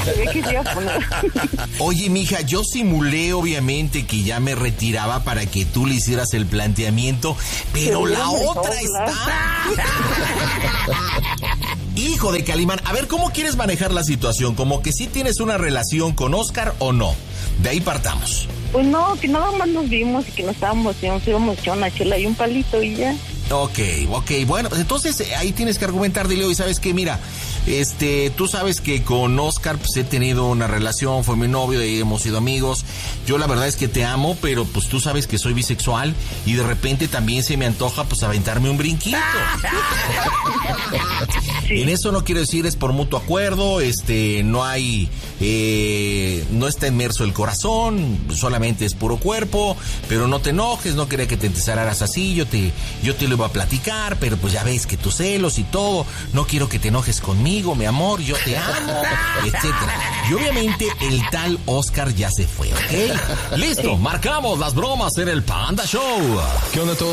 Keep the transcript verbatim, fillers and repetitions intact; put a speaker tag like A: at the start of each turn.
A: ¿Qué quería poner?
B: Oye, mija, yo simulé obviamente que ya me retiraba para que tú le hicieras el planteamiento, pero la otra está... Hijo de Calimán, a ver, ¿cómo quieres manejar la situación? ¿Como que sí tienes una relación con Oscar o no? De ahí partamos.
A: Pues no, que nada más nos vimos y que nos estábamos, nos íbamos a echar una chela y un palito y ya.
B: Ok, ok, bueno, pues entonces eh, ahí tienes que argumentar, dile, oye, ¿sabes qué? Mira, este, tú sabes que con Oscar pues he tenido una relación, fue mi novio, de ahí hemos sido amigos, yo la verdad es que te amo, pero pues tú sabes que soy bisexual y de repente también se me antoja pues aventarme un brinquito. Sí. En eso no quiero decir es por mutuo acuerdo, este, no hay, eh, no está inmerso el corazón, solamente es puro cuerpo, pero no te enojes, no quería que te entesaras así, yo te, yo te lo iba a platicar, pero pues ya ves que tus celos y todo, no quiero que te enojes conmigo, mi amor, yo te amo, etcétera. Y obviamente el tal Oscar ya se fue, ¿ok? Listo, marcamos las bromas en el Panda Show.
C: ¿Qué onda todo?